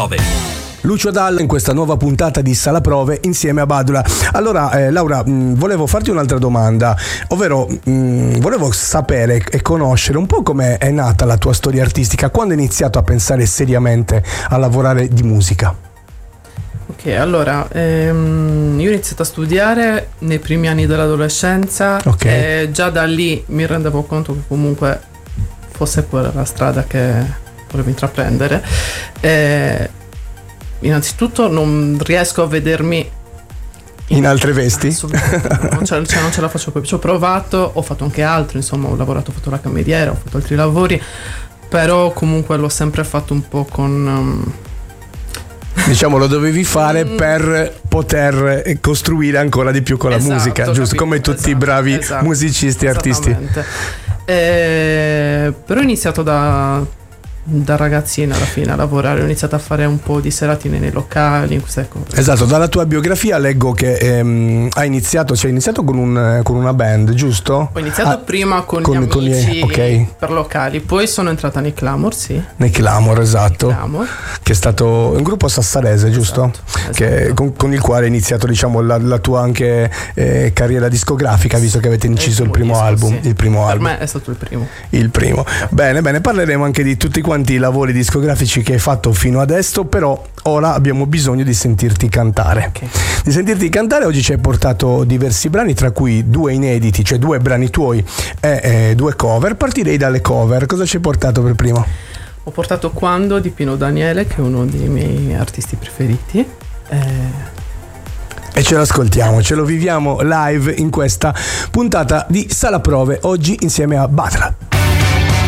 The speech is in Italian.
Prove. Lucio Dalla in questa nuova puntata di Sala Prove insieme a Badula. Allora Laura, volevo farti un'altra domanda, ovvero volevo sapere e conoscere un po' come è nata la tua storia artistica, quando hai iniziato a pensare seriamente a lavorare di musica. Ok, allora io ho iniziato a studiare nei primi anni dell'adolescenza, e già da lì mi rendevo conto che comunque fosse quella la strada che volevo intraprendere. Innanzitutto non riesco a vedermi in altre vesti? Assolutamente non ce la faccio più. Ci ho provato, ho fatto anche altro, insomma ho lavorato, ho fatto la cameriera, ho fatto altri lavori, però comunque l'ho sempre fatto un po' con... Diciamo lo dovevi fare per poter costruire ancora di più con la musica, giusto? Capito, come tutti i bravi musicisti e artisti. Però ho iniziato da ragazzina alla fine a lavorare, ho iniziato a fare un po' di seratine nei locali, queste cose. Esatto, dalla tua biografia leggo che hai iniziato con una band, giusto? Ho iniziato prima con gli amici per locali, poi sono entrata nei Clamor, sì. Nei Clamor, esatto. Clamor. Che è stato un gruppo sassarese, giusto? Esatto. Che, con il quale hai iniziato, diciamo, la tua anche carriera discografica, visto che avete inciso il primo album. Sì. Il primo album. Per me è stato il primo. Il primo. Bene, parleremo anche di tutti quanti i lavori discografici che hai fatto fino adesso, però ora abbiamo bisogno di sentirti cantare. Di sentirti cantare. Oggi ci hai portato diversi brani, tra cui 2 inediti, cioè 2 brani tuoi e 2 cover. Partirei dalle cover. Cosa ci hai portato per primo? Ho portato Quando di Pino Daniele, che è uno dei miei artisti preferiti, e ce l'ascoltiamo, ce lo viviamo live in questa puntata di Sala Prove, oggi insieme a Batra.